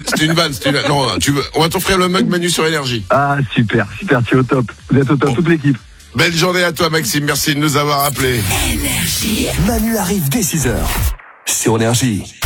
C'était une vanne. Non, on va t'offrir le mug Manu sur Énergie. Ah, super, tu es au top. Vous êtes au top, toute l'équipe. Belle journée à toi, Maxime. Merci de nous avoir appelés. Manu arrive dès 6h sur Énergie.